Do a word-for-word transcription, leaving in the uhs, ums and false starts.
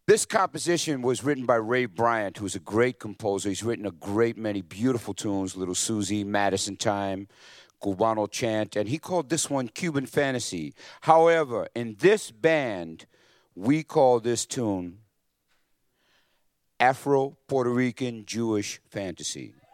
This composition was written by Ray Bryant, who's a great composer. He's written a great many beautiful tunes, Little Susie, Madison Time, Cubano Chant, and he called this one Cuban Fantasy. However, in this band, we call this tune Afro-Puerto Rican Jewish Fantasy.